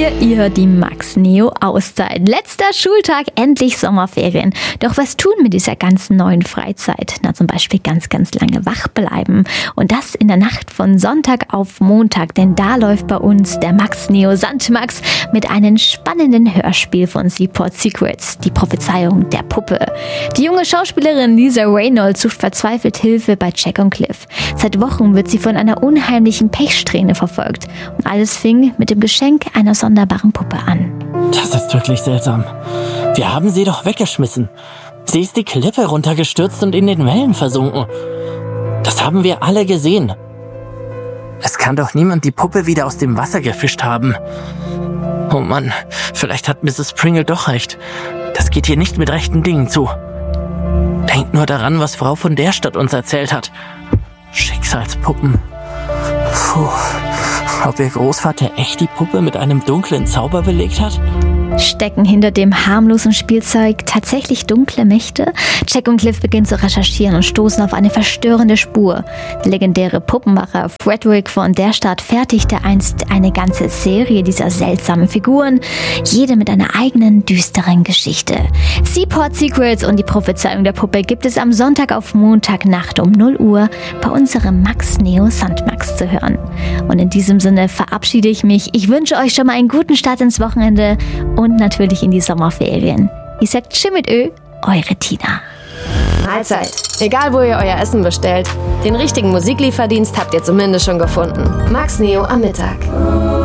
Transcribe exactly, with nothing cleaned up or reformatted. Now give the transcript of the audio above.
hier, ihr hört die Max Neo Auszeit. Letzter Schultag, endlich Sommerferien. Doch was tun mit dieser ganzen neuen Freizeit? Na, zum Beispiel ganz, ganz lange wach bleiben. Und das in der Nacht von Sonntag auf Montag, denn da läuft bei uns der Max Neo Sandmax mit einem spannenden Hörspiel von Seaport Secrets, die Prophezeiung der Puppe. Die junge Schauspielerin Lisa Reynolds sucht verzweifelt Hilfe bei Jack und Cliff. Seit Wochen wird sie von einer unheimlichen Pechsträhne verfolgt. Und alles fing mit dem Geschenk einer sonderbaren Puppe an. Das ist wirklich seltsam. Wir haben sie doch weggeschmissen. Sie ist die Klippe runtergestürzt und in den Wellen versunken. Das haben wir alle gesehen. Es kann doch niemand die Puppe wieder aus dem Wasser gefischt haben. Oh Mann, vielleicht hat Misses Pringle doch recht. Das geht hier nicht mit rechten Dingen zu. Denkt nur daran, was Frau von der Stadt uns erzählt hat. Schicksalspuppen. Puh. Ob ihr Großvater echt die Puppe mit einem dunklen Zauber belegt hat? Stecken hinter dem harmlosen Spielzeug tatsächlich dunkle Mächte? Jack und Cliff beginnen zu recherchieren und stoßen auf eine verstörende Spur. Der legendäre Puppenmacher Frederick von der Stadt fertigte einst eine ganze Serie dieser seltsamen Figuren, jede mit einer eigenen düsteren Geschichte. Seaport Secrets und die Prophezeiung der Puppe gibt es am Sonntag auf Montagnacht um null Uhr bei unserem Max Neo Sandmax zu hören. Und in diesem Sinne verabschiede ich mich. Ich wünsche euch schon mal einen guten Start ins Wochenende und natürlich in die Sommerferien. Ich sag Tschüss mit Ö, eure Tina. Mahlzeit. Egal, wo ihr euer Essen bestellt, den richtigen Musiklieferdienst habt ihr zumindest schon gefunden. Max Neo am Mittag.